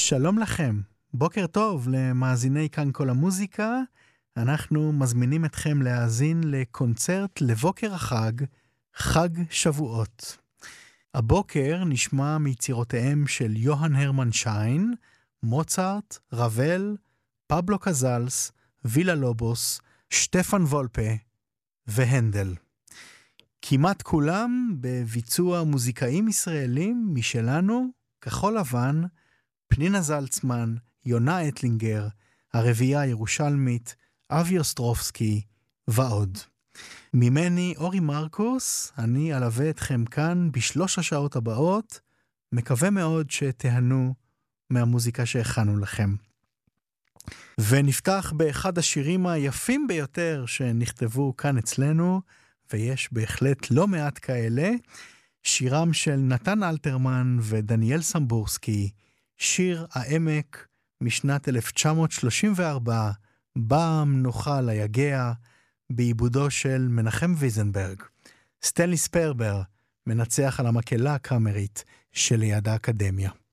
שלום לכם, בוקר טוב למאזיני כאן כל המוזיקה. אנחנו מזמינים אתכם להאזין לקונצרט לבוקר החג, חג שבועות. הבוקר נשמע מיצירותיהם של יוהאן הרמן שיין, מוצרט, רבל, פבלו קזלס, וילה לובוס, שטפן וולפה והנדל. כמעט כולם בביצוע מוזיקאים ישראלים משלנו, כחול לבן, פנינה זלצמן, יונה אטלינגר, הרביעייה הירושלמית, אבי אוסטרובסקי ועוד. ממני אורי מרקוס, אני אלווה אתכם כאן בשלוש השעות הבאות, מקווה מאוד שתהנו מהמוזיקה שהכנו לכם. ונפתח באחד השירים היפים ביותר שנכתבו כאן אצלנו, ויש בהחלט לא מעט כאלה, שירם של נתן אלתרמן ודניאל סמבורסקי, שיר העמק משנת 1934, בם נוכל היגע, בעיבודו של מנחם ויזנברג. סטנלי ספרבר מנצח על המקהלה הקאמרית שליד האקדמיה.